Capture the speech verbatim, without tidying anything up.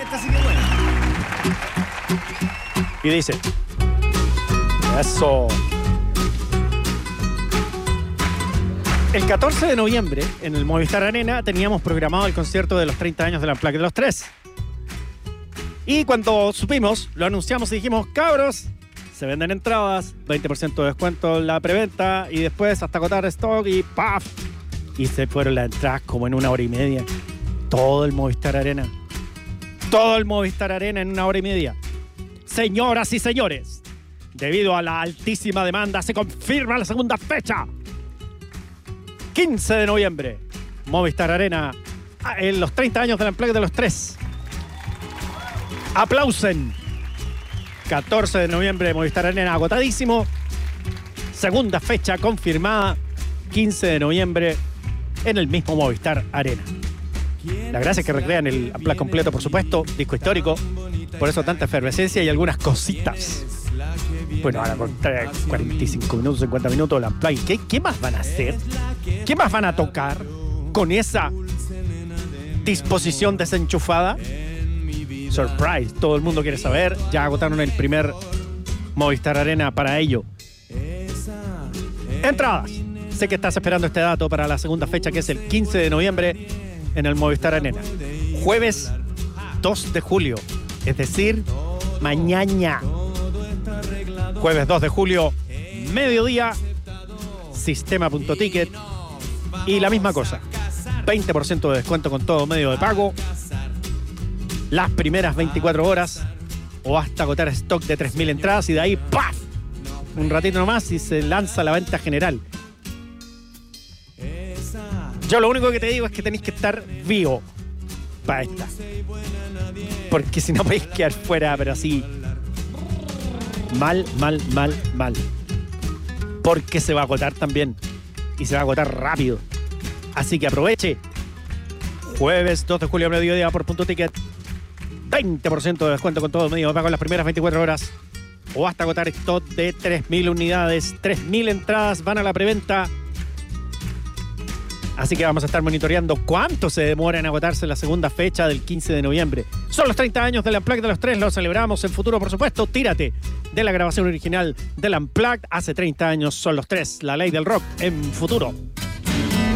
esta sí que buena. Y dice... Eso. El catorce de noviembre, en el Movistar Arena, teníamos programado el concierto de los treinta años de la Unplugged de los Tres. Y cuando supimos, lo anunciamos y dijimos, cabros, se venden entradas, veinte por ciento de descuento en la preventa y después hasta agotar stock y ¡paf! Y se fueron las entradas como en una hora y media. Todo el Movistar Arena. Todo el Movistar Arena en una hora y media. Señoras y señores, debido a la altísima demanda, se confirma la segunda fecha. quince de noviembre, Movistar Arena, en los treinta años de la Unplugged de los Tres. Aplausen. catorce de noviembre, Movistar Arena, agotadísimo. Segunda fecha confirmada, quince de noviembre, en el mismo Movistar Arena. La gracia es que recrean el Unplugged completo, por supuesto, disco histórico. Por eso tanta efervescencia y algunas cositas. Bueno, ahora con cuarenta y cinco minutos, cincuenta minutos la Unplugged. ¿Qué, ¿Qué más van a hacer? ¿Qué más van a tocar con esa disposición desenchufada? Surprise, todo el mundo quiere saber. Ya agotaron el primer Movistar Arena para ello. Entradas. Sé que estás esperando este dato para la segunda fecha, que es el quince de noviembre en el Movistar Arena. Jueves dos de julio, es decir, mañana. Jueves dos de julio, mediodía, sistema.ticket. Y la misma cosa, veinte por ciento de descuento con todo medio de pago. Las primeras veinticuatro horas o hasta agotar stock de tres mil entradas y de ahí ¡paf! Un ratito nomás y se lanza la venta general. Yo lo único que te digo es que tenéis que estar vivo para esta. Porque si no podéis quedar fuera, pero así... Mal, mal, mal, mal. Porque se va a agotar también. Y se va a agotar rápido. Así que aproveche. Jueves dos de julio, mediodía por Punto Ticket. veinte por ciento de descuento con todo medio de pago en las primeras veinticuatro horas. O hasta agotar stock de tres mil unidades. tres mil entradas van a la preventa. Así que vamos a estar monitoreando cuánto se demora en agotarse la segunda fecha del quince de noviembre. Son los treinta años del Unplugged de los Tres. Lo celebramos en futuro, por supuesto. Tírate de la grabación original del Unplugged. Hace treinta años son los tres. La ley del rock en futuro.